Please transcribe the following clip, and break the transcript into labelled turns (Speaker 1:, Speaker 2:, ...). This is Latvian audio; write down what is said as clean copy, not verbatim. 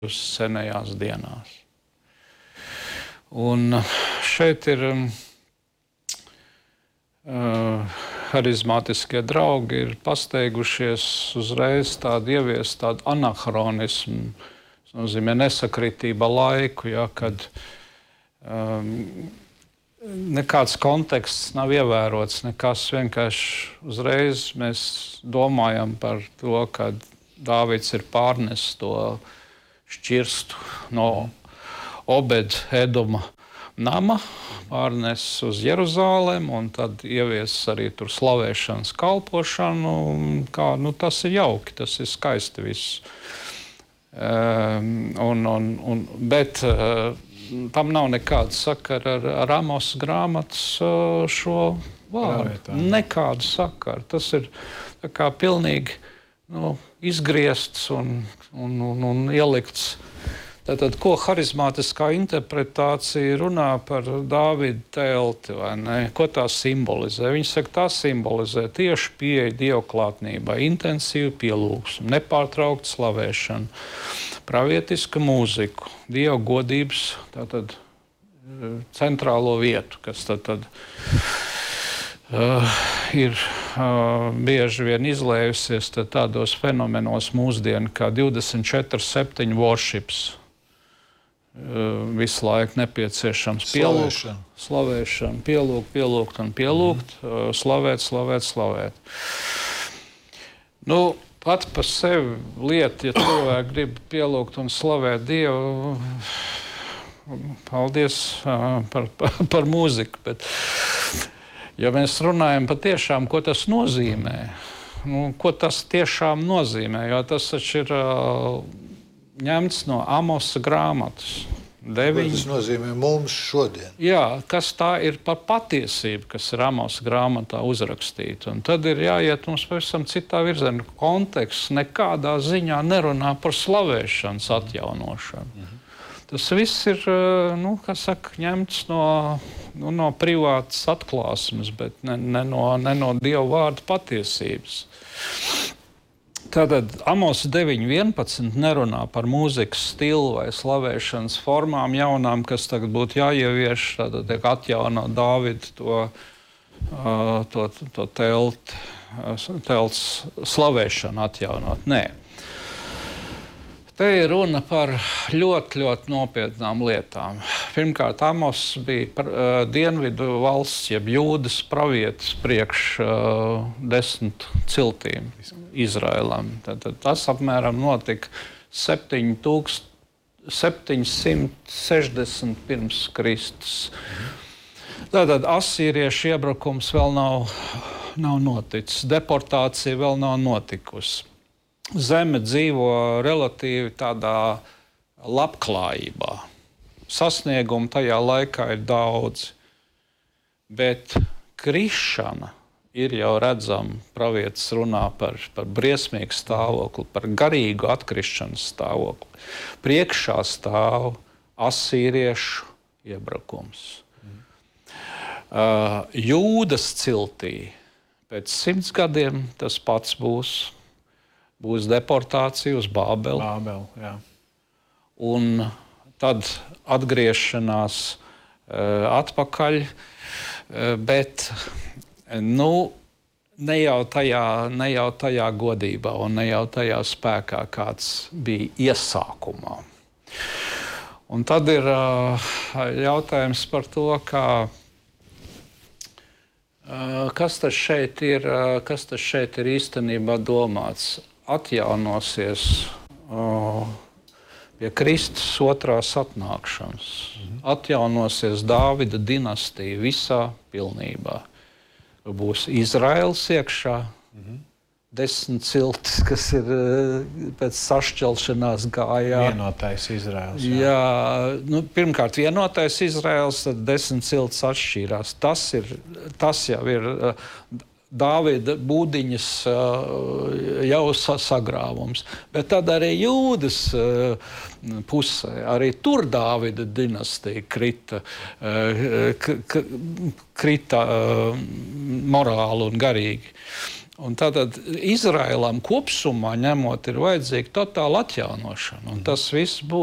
Speaker 1: senajās dienās. Un šeit ir harizmātiskie draugi ir pasteigušies uzreiz ieviest tādu anahronismu, tas nozīmē nesakritība laiku, ja, kad nekāds konteksts nav ievērots, nekas vienkārši uzreiz mēs domājam par to, ka Dāvids ir pārnesis to šķirstu no Obed-Edoma nama, pārnesis uz Jeruzālēm un tad ieviesis arī tur slavēšanas kalpošanu. Tas ir jauki, tas ir skaisti viss. Bet tam nav nekāda sakara ar Amos grāmatas šo vārdu. Nekāda sakara. Tas ir tā kā pilnīgi izgriezts un ielikts. Tātad, ko harizmātiskā interpretācija runā par Dāvida telti, vai ne? Ko tā simbolizē? Viņi saka, tā simbolizē tieši pieeja dievklātnībai, intensīvu pielūgsmu, nepārtrauktu slavēšanu, pravietiska mūziku, dievu godības tātad, centrālo vietu, kas tad ir bieži vien izlējusies tādos fenomenos mūsdienu kā 24/7 worships. Visu laiku nepieciešams slavēšana, pielūgt un pielūgt, slavēt. Pat par sevi lieta, ja cilvēki grib pielūgt un slavēt Dievu, paldies par mūziku, bet ja mēs runājam patiešām, ko tas nozīmē, ko tas tiešām nozīmē, jo tas taču ir ņemts no Amosa grāmatas.
Speaker 2: Tas nozīmē mums šodien.
Speaker 1: Jā, kas tā ir par patiesību, kas ir Amosa grāmatā uzrakstīta. Un tad ir jāiet mums pavisam citā virzienā. Konteksts nekādā ziņā nerunā par slavēšanas atjaunošanu. Tas viss ir ņemts no privātas atklāsmes, bet ne no Dieva vārda patiesības. Tātad Amos 9.11 nerunā par mūzikas stilu vai slavēšanas formām jaunām, kas tagad būtu jāievieš, tātad tiek atjaunot Dāvida to telts slavēšanu atjaunot. Nē. Te ir runa par ļoti, ļoti nopietnām lietām. Pirmkārt, Amos bija dienvidu valsts, jeb Jūdas pravietis priekš 10 ciltīm Izraēlam. Tad tas apmēram notika 760 pirms Kristus. Tātad asīriešu iebrukums vēl nav noticis, deportācija vēl nav notikusi. Zeme dzīvo relatīvi tādā labklājībā. Sasniegumu tajā laikā ir daudz, bet krišana ir jau redzama. Pravietis runā par briesmīgu stāvokli, par garīgu atkrišanas stāvokli. Priekšā stāv asīriešu iebrukums. Jūdas ciltī pēc 100 gadiem tas pats būs deportācija uz Bābeli.
Speaker 3: Jā.
Speaker 1: Un tad atgriešanās atpakaļ, bet ne jau tajā godībā un ne jau tajā spēkā, kāds bija iesākumā. Un tad ir jautājums par to, kas tas šeit ir īstenībā domāts. Atjaunosies pie Kristus otrās atnākšanas. Atjaunosies Dāvida dinastija visā pilnībā. Būs Izraels iekšā, 10 ciltis, kas ir pēc sašķelšanās gājā.
Speaker 3: Vienotais Izraels.
Speaker 1: Jā, pirmkārt vienotais Izraels, tad 10 ciltis atšķīrās. Tas jau ir Dāvida būdiņas jau sagrāvums. Bet tad arī Jūdas pusē, arī tur Dāvida dinastija krita morāli un garīgi. Un tātad Izraēlam kopsumā ņemot ir vajadzīga totāla atjaunošana. Un tas viss būs